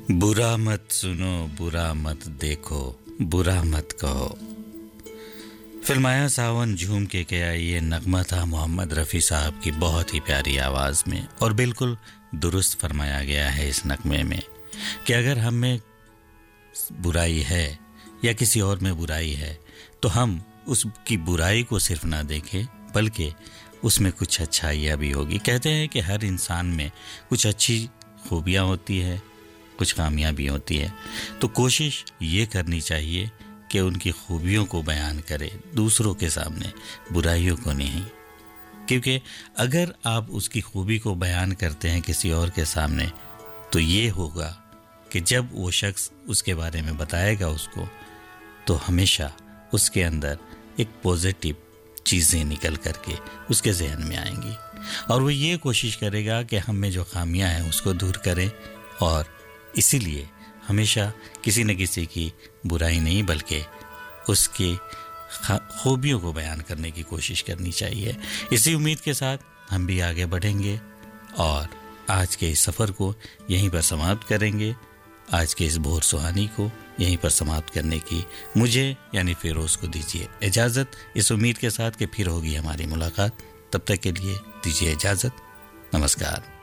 बुरा मत सुनो, बुरा मत देखो, बुरा मत कहो। फिल्माया सावन झूम के आई ये नगमा था मोहम्मद रफ़ी साहब की बहुत ही प्यारी आवाज़ में, और बिल्कुल दुरुस्त फरमाया गया है इस नगमे में कि अगर हम में बुराई है या किसी और में बुराई है तो हम उसकी बुराई को सिर्फ ना देखें बल्कि उसमें कुछ अच्छाइयाँ भी होगी। कहते हैं कि हर इंसान में कुछ अच्छी खूबियाँ होती है, कुछ खामियां भी होती है, तो कोशिश ये करनी चाहिए कि उनकी खूबियों को बयान करें दूसरों के सामने, बुराइयों को नहीं। क्योंकि अगर आप उसकी खूबी को बयान करते हैं किसी और के सामने तो ये होगा कि जब वो शख्स उसके बारे में बताएगा उसको, तो हमेशा उसके अंदर एक पॉजिटिव चीज़ें निकल करके उसके जहन में आएंगी और वो ये कोशिश करेगा कि हम में जो खामियां हैं उसको दूर करें। और इसीलिए हमेशा किसी न किसी की बुराई नहीं बल्कि उसकी खूबियों को बयान करने की कोशिश करनी चाहिए। इसी उम्मीद के साथ हम भी आगे बढ़ेंगे और आज के इस सफ़र को यहीं पर समाप्त करेंगे। आज के इस भोर सुहानी को यहीं पर समाप्त करने की मुझे यानी फिरोज़ को दीजिए इजाज़त, इस उम्मीद के साथ कि फिर होगी हमारी मुलाकात। तब तक के लिए दीजिए इजाज़त। नमस्कार।